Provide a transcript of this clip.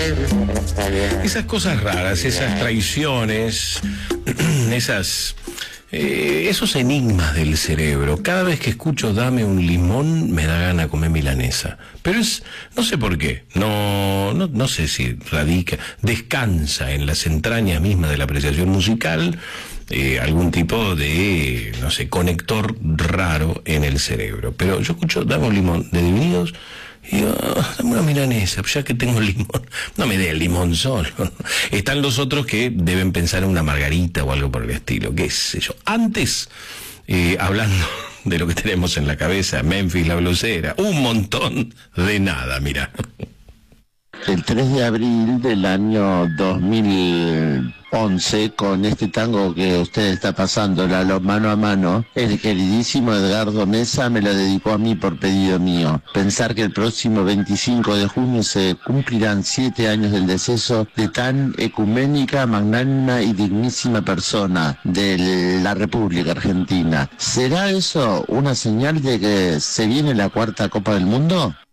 esas cosas raras, esas traiciones, esos enigmas del cerebro. Cada vez que escucho dame un limón, me da gana comer milanesa. Pero no sé por qué, no sé si descansa en las entrañas mismas de la apreciación musical, algún tipo de, no sé, conector raro en el cerebro. Pero yo escucho dame un limón de Divididos y digo, dame una milanesa, ya que tengo limón, no me dé el limón solo. Están los otros que deben pensar en una margarita o algo por el estilo, qué sé yo. Antes, hablando de lo que tenemos en la cabeza, Memphis, la blusera, un montón de nada, mirá. El 3 de abril del año 2011, con este tango que usted está pasando, la Mano a Mano, el queridísimo Edgardo Mesa me lo dedicó a mí por pedido mío. Pensar que el próximo 25 de junio se cumplirán 7 años del deceso de tan ecuménica, magnánima y dignísima persona de la República Argentina. ¿Será eso una señal de que se viene la cuarta Copa del Mundo?